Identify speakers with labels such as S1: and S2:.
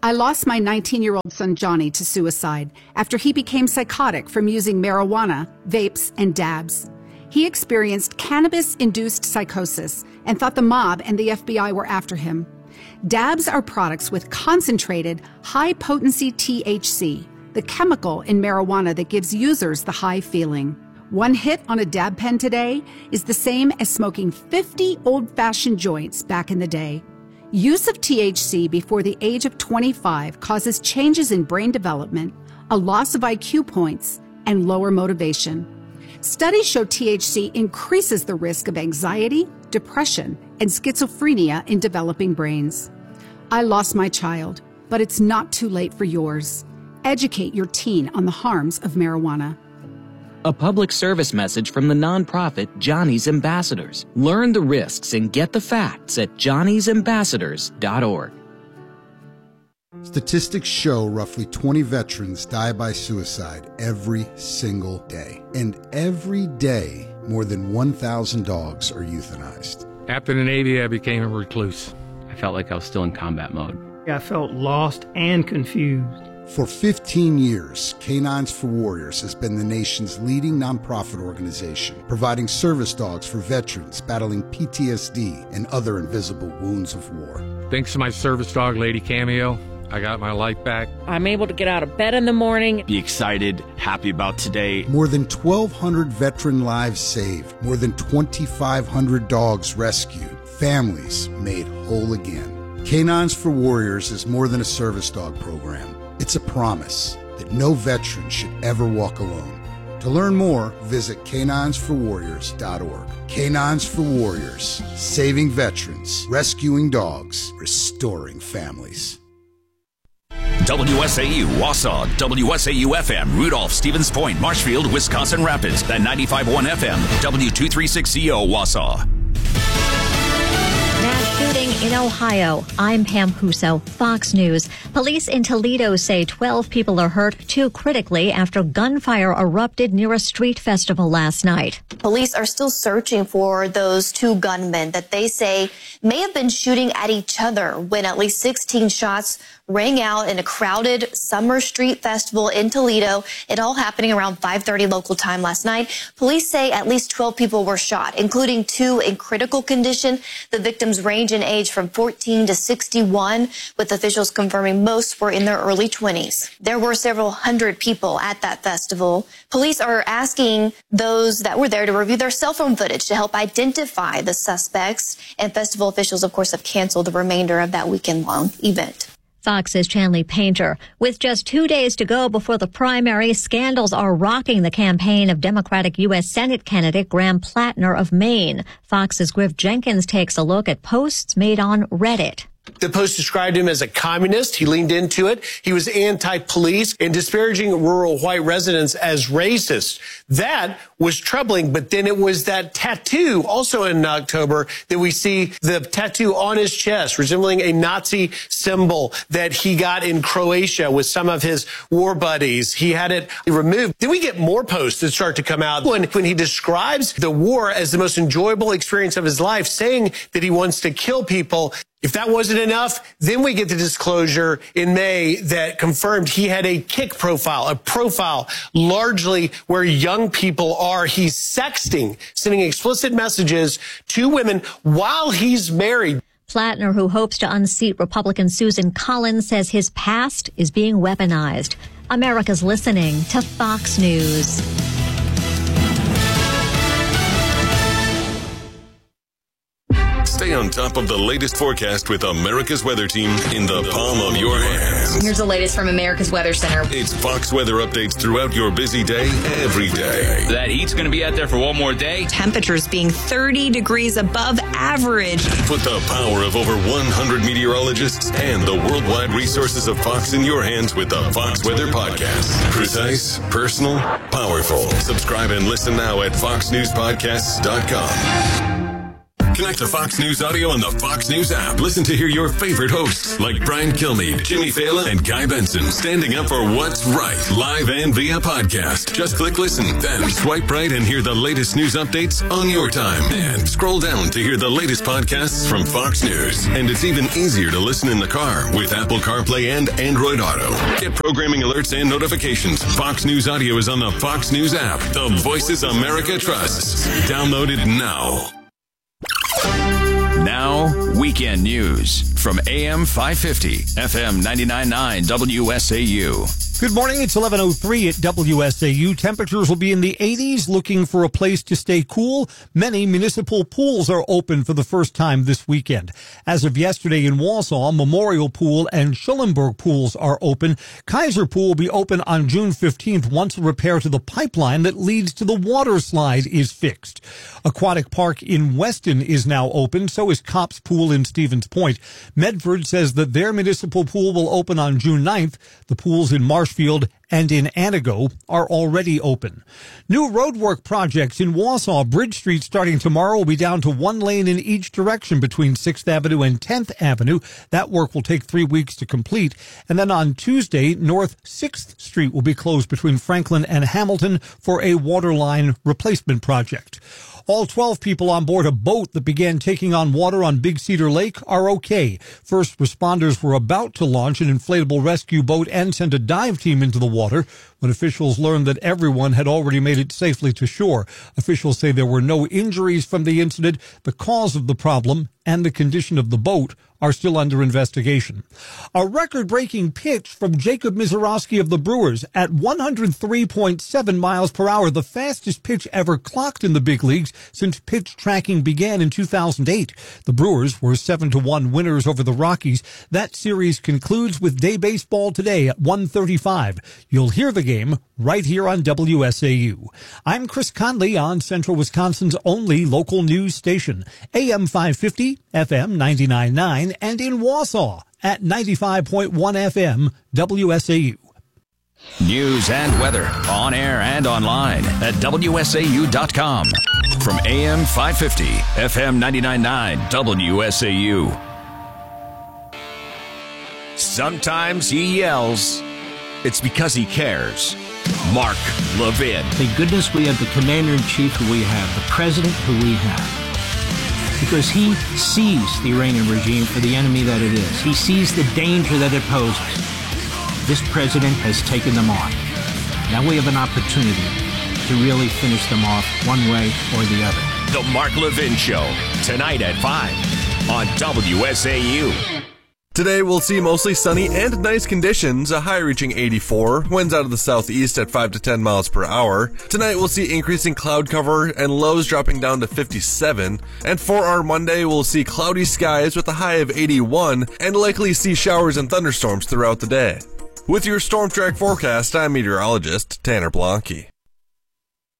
S1: I lost my 19-year-old son Johnny to suicide after he became psychotic from using marijuana, vapes, and dabs. He experienced cannabis-induced psychosis and thought the mob and the FBI were after him. Dabs are products with concentrated, high-potency THC, the chemical in marijuana that gives users the high feeling. One hit on a dab pen today is the same as smoking 50 old-fashioned joints back in the day. Use of THC before the age of 25 causes changes in brain development, a loss of IQ points, and lower motivation. Studies show THC increases the risk of anxiety, depression, and schizophrenia in developing brains. I lost my child, but it's not too late for yours. Educate your teen on the harms of marijuana.
S2: A public service message from the nonprofit Johnny's Ambassadors. Learn the risks and get the facts at johnnysambassadors.org.
S3: Statistics show roughly 20 veterans die by suicide every single day. And every day, more than 1,000 dogs are euthanized.
S4: After the Navy, I became a recluse.
S5: I felt like I was still in combat mode.
S6: I felt lost and confused.
S3: For 15 years, Canines for Warriors has been the nation's leading nonprofit organization, providing service dogs for veterans battling PTSD and other invisible wounds of war.
S4: Thanks to my service dog, Lady Cameo, I got my life back.
S7: I'm able to get out of bed in the morning.
S8: Be excited, happy about today.
S3: More than 1,200 veteran lives saved, more than 2,500 dogs rescued, families made whole again. Canines for Warriors is more than a service dog program. It's a promise that no veteran should ever walk alone. To learn more, visit caninesforwarriors.org. Canines for Warriors, saving veterans, rescuing dogs, restoring families.
S9: WSAU, Wausau, WSAU-FM, Rudolph, Stevens Point, Marshfield, Wisconsin Rapids, and 95.1 FM, W236CO, Wausau.
S10: Mass shooting in Ohio. I'm Pam Huso, Fox News. Police in Toledo say 12 people are hurt, 2 critically, after gunfire erupted near a street festival last night.
S11: Police are still searching for those 2 gunmen that they say may have been shooting at each other when at least 16 shots rang out in a crowded summer street festival in Toledo. It all happening around 5:30 local time last night. Police say at least 12 people were shot, including 2 in critical condition. The victims range in age from 14 to 61, with officials confirming most were in their early 20s. There were several hundred people at that festival. Police are asking those that were there to review their cell phone footage to help identify the suspects. And festival officials, of course, have canceled the remainder of that weekend-long event.
S10: Fox's Chanley Painter. With just 2 days to go before the primary, scandals are rocking the campaign of Democratic U.S. Senate candidate Graham Plattner of Maine. Fox's Griff Jenkins takes a look at posts made on Reddit.
S12: The post described him as a communist. He leaned into it. He was anti-police and disparaging rural white residents as racist. That was troubling. But then it was that tattoo also in October that we see the tattoo on his chest resembling a Nazi symbol that he got in Croatia with some of his war buddies. He had it removed. Then we get more posts that start to come out when he describes the war as the most enjoyable experience of his life, saying that he wants to kill people. If that wasn't enough, then we get the disclosure in May that confirmed he had a Kik profile, a profile largely where young people are. He's sexting, sending explicit messages to women while he's married.
S10: Plattner, who hopes to unseat Republican Susan Collins, says his past is being weaponized. America's listening to Fox News.
S13: Stay on top of the latest forecast with America's Weather Team in the palm of your hands.
S14: Here's the latest from America's Weather Center.
S13: It's Fox weather updates throughout your busy day, every day.
S8: That heat's going to be out there for one more day.
S14: Temperatures being 30 degrees above average.
S13: Put the power of over 100 meteorologists and the worldwide resources of Fox in your hands with the Fox Weather Podcast. Precise, personal, powerful. Subscribe and listen now at foxnewspodcasts.com. Connect to Fox News Audio on the Fox News app. Listen to hear your favorite hosts like Brian Kilmeade, Jimmy Fallon, and Guy Benson standing up for what's right, live and via podcast. Just click listen, then swipe right and hear the latest news updates on your time. And scroll down to hear the latest podcasts from Fox News. And it's even easier to listen in the car with Apple CarPlay and Android Auto. Get programming alerts and notifications. Fox News Audio is on the Fox News app. The Voices America trusts. Download it now.
S9: Now, weekend news from AM 550, FM 99.9 WSAU.
S15: Good morning. It's 11:03 at WSAU. Temperatures will be in the 80s. Looking for a place to stay cool? Many municipal pools are open for the first time this weekend. As of yesterday in Wausau, Memorial Pool and Schulenburg pools are open. Kaiser Pool will be open on June 15th once a repair to the pipeline that leads to the water slide is fixed. Aquatic Park in Weston is now open. So is Cops Pool in Stevens Point. Medford says that their municipal pool will open on June 9th. The pools in Marshfield and in Antigo are already open. New roadwork projects in Wausau. Bridge Street starting tomorrow will be down to one lane in each direction between 6th Avenue and 10th Avenue. That work will take 3 weeks to complete. And then on Tuesday, North 6th Street will be closed between Franklin and Hamilton for a waterline replacement project. All 12 people on board a boat that began taking on water on Big Cedar Lake are okay. First responders were about to launch an inflatable rescue boat and send a dive team into the water when officials learned that everyone had already made it safely to shore. Officials say there were no injuries from the incident. The cause of the problem and the condition of the boat are still under investigation. A record-breaking pitch from Jacob Misiorowski of the Brewers at 103.7 miles per hour, the fastest pitch ever clocked in the big leagues since pitch tracking began in 2008. The Brewers were 7-1 winners over the Rockies. That series concludes with day baseball today at 1:35. You'll hear the game right here on WSAU. I'm Chris Conley on Central Wisconsin's only local news station, AM 550, FM 99.9, and in Wausau at 95.1 FM WSAU.
S9: News and weather on air and online at WSAU.com. From AM 550, FM 99.9 WSAU. Sometimes he yells. It's because he cares. Mark Levin.
S16: Thank goodness we have the commander-in-chief who we have, the president who we have. Because he sees the Iranian regime for the enemy that it is. He sees the danger that it poses. This president has taken them on. Now we have an opportunity to really finish them off one way or the other.
S9: The Mark Levin Show, tonight at 5 on WSAU.
S17: Today we'll see mostly sunny and nice conditions, a high reaching 84, winds out of the southeast at 5 to 10 miles per hour. Tonight we'll see increasing cloud cover and lows dropping down to 57. And for our Monday we'll see cloudy skies with a high of 81 and likely see showers and thunderstorms throughout the day. With your Storm Track forecast, I'm meteorologist Tanner Blanke.